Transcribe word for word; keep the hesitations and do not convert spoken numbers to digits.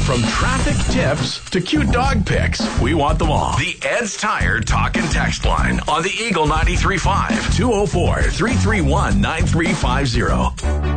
From traffic tips to cute dog pics, we want them all. The Ed's Tire Talk and Text line on the Eagle ninety-three point five, two oh four, three three one, nine three five zero.